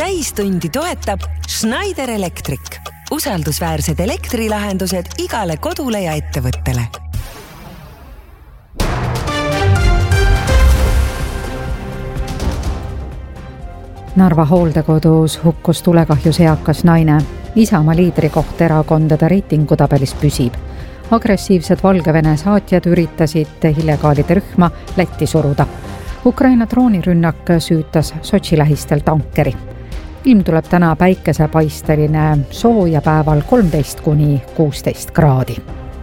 täistundi toetab Schneider Electric. Usaldusväärsed elektrilahendused igale kodule ja ettevõttele. Narva hooldekodus hukkus tulekahjus eakas naine. Isamaa liidrikoht erakondade reitingutabelis püsib. Agressiivsed Valgevene saatjad üritasid illegaalide rühma Lätti suruda. Ukraina droonirünnak süütas Sotši lähistel tankeri. Ilm tuleb täna päikesepaisteline sooja päeval 13–16 kraadi.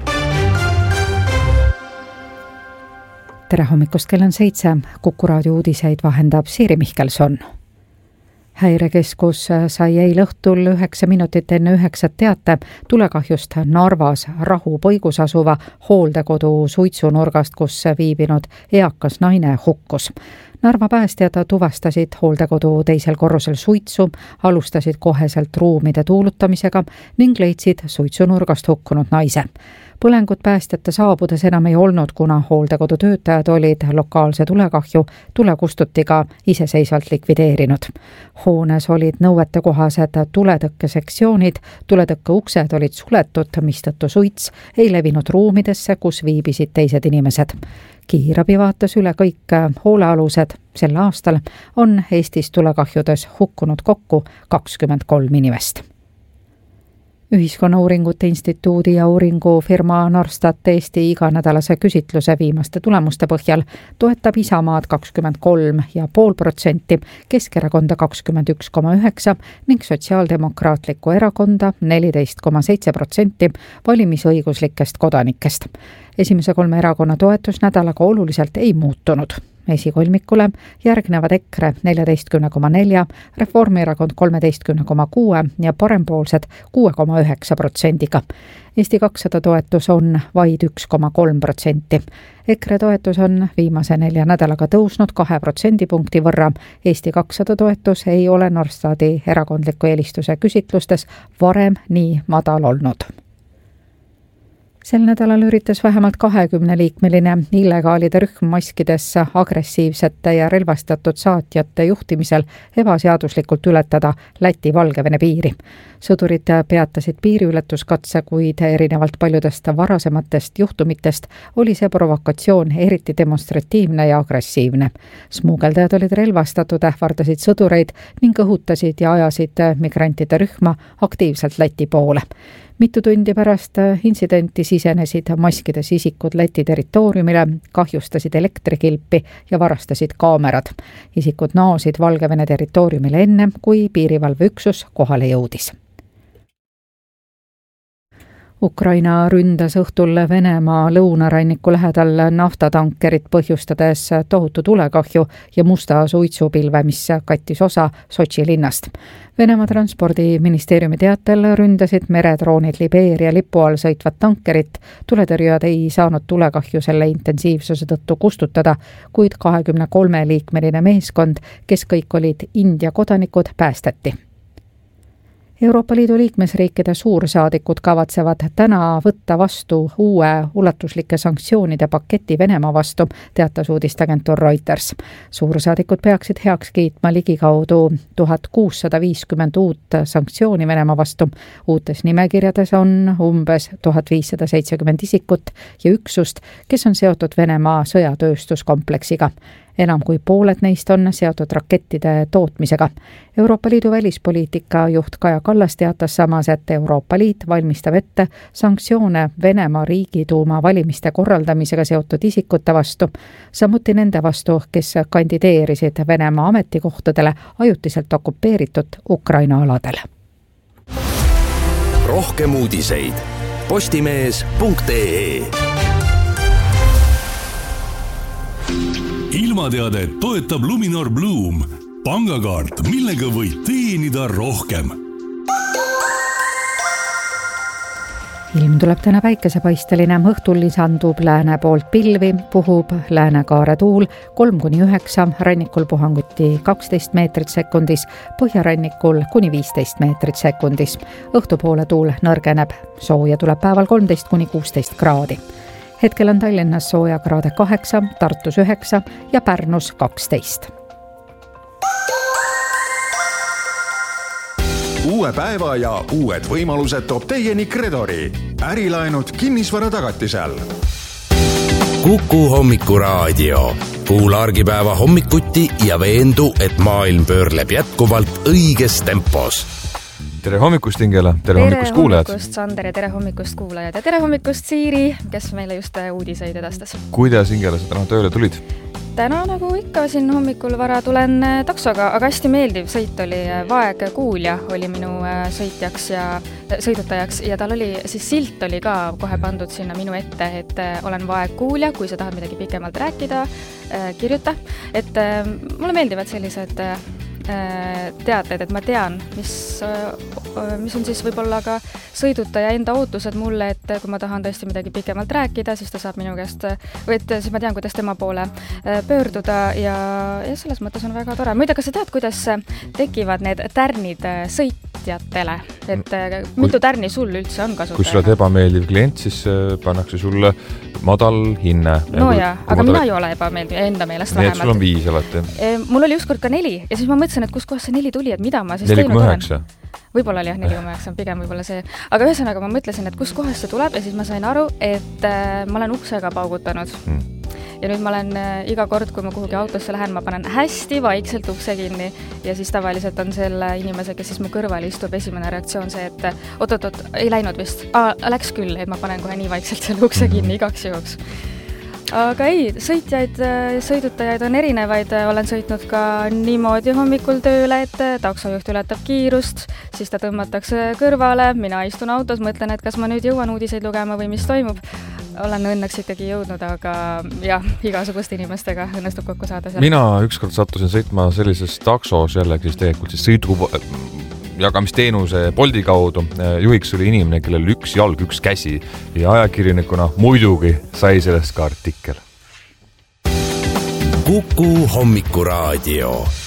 Tere hommikust, kell on 7. Kuku raadio uudiseid vahendab Siiri Mihkelson. Häirekeskus sai eile õhtul 9 minutit enne 9 teate tulekahjust Narvas Rahupõigus asuva hooldekodu suitsunurgast, kus viibinud eakas naine hukkus. Narva päästjad tuvastasid hooldekodu teisel korrusel suitsu, alustasid koheselt ruumide tuulutamisega ning leidsid suitsunurgast hukkunud naise. Põlengut päästjate saabudes enam ei olnud, kuna hooldekodu töötajad olid lokaalse tulekahju tulekustutiga iseseisvalt likvideerinud. Hoones olid nõuetekohased tuletõkkesektsioonid, tuletõkkeuksed olid suletud, mistõttu suits ei levinud ruumidesse, kus viibisid teised inimesed. Kiirabi vaatas üle kõik hoolealused. Sel aastal on Eestis tulekahjudes hukkunud kokku 23 inimest. Ühiskonnauuringute instituudi ja uuringufirma Norstat Eesti iganädalase küsitluse viimaste tulemuste põhjal toetab Isamaad 23,5%, Keskerakonda 21,9% ning Sotsiaaldemokraatlikku erakonda 14,7% valimisõiguslikest kodanikest. Esimese 3 erakonna toetus nädalaga oluliselt ei muutunud. Esikolmikule järgnevad EKRE 14,4%, Reformierakond 13,6% ja parempoolsed 6,9%. Eesti 200 toetus on vaid 1,3%. EKRE toetus on viimase 4 nädalaga tõusnud 2% võrra. Eesti 200 toetus ei ole Norstati erakondliku eelistuse küsitlustes varem nii madal olnud. Sel nädalal üritas vähemalt 20-liikmeline illegaalide rühm maskidesse agressiivsete ja relvastatud saatjate juhtimisel ebaseaduslikult ületada Läti-Valgevene piiri. Sõdurid peatasid piiriületuskatse, kuid erinevalt paljudest varasematest juhtumitest oli see provokatsioon eriti demonstratiivne ja agressiivne. Smuugeldajad olid relvastatud, ähvardasid sõdureid ning õhutasid ja ajasid migrantide rühma aktiivselt Läti poole. Mitu tundi pärast intsidenti sisenesid maskides isikud Läti territooriumile, kahjustasid elektrikilpi ja varastasid kaamerad. Isikud naasid Valgevene territooriumile enne, kui piirivalveüksus kohale jõudis. Ukraina ründas õhtul Venemaa lõunaranniku lähedal naftatankerit, põhjustades tohutu tulekahju ja musta suitsupilve, mis kattis osa Sotši linnast. Venemaa transpordiministeeriumi teatel ründasid meredroonid Libeeria lipu all sõitvat tankerit. Tuletõrjujad ei saanud tulekahju selle intensiivsuse tõttu kustutada, kuid 23-liikmeline meeskond, kes kõik olid India kodanikud, päästeti. Euroopa Liidu liikmesriikide suursaadikud kavatsevad täna võtta vastu uue ulatuslike sanktsioonide paketi Venemaa vastu, teatas uudisteagentuur Reuters. Suursaadikud peaksid heaks kiitma ligikaudu 1650 uut sanktsiooni Venemaa vastu. Uutes nimekirjades on umbes 1570 isikut ja üksust, kes on seotud Venemaa sõjatööstuskompleksiga. Enam kui pooled neist on seotud rakettide tootmisega. Euroopa Liidu välispoliitika juht Kaja Kallas teatas samas, et Euroopa Liit valmistab ette sanktsioone Venemaa Riigiduuma valimiste korraldamisega seotud isikute vastu, samuti nende vastu, kes kandideerisid Venemaa ametikohtadele ajutiselt okupeeritud Ukraina aladel. Rohkem uudiseid postimees.ee. Ilmateade toetab Luminor Bloom, pangakaart, millega võid teenida rohkem. Ilm tuleb täna päikesepaisteline, õhtul lisandub lääne poolt pilvi, puhub läänekaare tuul 3–9, rannikul puhanguti 12 meetrit sekundis, põhjarannikul kuni 15 meetrit sekundis. Õhtupoole tuul nõrgeneb, sooja tuleb päeval 13–16 kraadi. Hetkel on Tallinnas soojakraade 8, Tartus 9 ja Pärnus 12. uue päeva ja uued võimalused toob teieni Kredori. Ärilaenud kinnisvara tagatisel. Kuku hommikuraadio. Kuula argipäeva hommikuti ja veendu, et maailm pöörleb jätkuvalt õiges tempos. Tere hommikust Ingela, tere hommikust kuulajad. Tere hommikust Sander ja tere hommikust kuulajad ja tere hommikust Siiri, kes meile just uudiseid edastas. Kuidas Ingela sa täna tööle tulid? Täna nagu ikka siin hommikul vara tulen taksoga, aga hästi meeldiv sõit oli. Vaegkuulja oli minu sõidutajaks ja tal oli, siis silt oli ka kohe pandud sinna minu ette, et olen vaegkuulja, kui sa tahad midagi pikemalt rääkida, kirjuta. Et mulle meeldivad sellised teated, et ma tean, mis on siis võib-olla ka sõidutaja enda ootused mulle, et kui ma tahan tõesti midagi pikemalt rääkida, siis ta saab minu käest, või et siis ma tean, kuidas tema poole pöörduda ja selles mõttes on väga tore. Muide, kas sa tead, kuidas tekivad need tärnid sõitjatele? Et mitu tärni sul üldse on kasutajana? Kui sul oled ebameeldiv klient, siis pannakse sulle madal hinne. No jaa, aga mina ei ole ebameeldiv, enda meelest vähemalt. Nii, et sul on 5 alati. Mul oli ükskord ka 4 ja siis ma mõtlesin, et kus kohas see 4 tuli, et mida ma siis 4,9. Võib-olla oli 4,9, pigem võib-olla see. Aga ühesõnaga ma mõtlesin, et kus kohas see tuleb ja siis ma sain aru, et ma olen uksega paugutanud. Ja nüüd ma olen iga kord, kui ma kuhugi autosse lähen, ma panen hästi vaikselt ukse kinni ja siis tavaliselt on selle inimese, kes siis mu kõrval istub, esimene reaktsioon see, et oot, ei läinud vist. Läks küll, et ma panen kohe nii vaikselt selle ukse kinni igaks juhuks. Aga ei, sõidutajaid on erinevaid, olen sõitnud ka niimoodi hommikul tööle, et taksojuht ületab kiirust, siis ta tõmmatakse kõrvale, mina istun autos, mõtlen, et kas ma nüüd jõuan uudiseid lugema või mis toimub. Olen õnneks ikkagi jõudnud, aga jah, igasuguste inimestega õnnestub kokku saada seal. Mina ükskord sattusin sõitma sellises taksos jällegi siis tegelikult siis sõidu jagamisteenuse Bolti kaudu. Juhiks oli inimene, kellel 1 jalg, 1 käsi ja ajakirjanikuna muidugi sai sellest ka artikkel. Kuku hommikuraadio.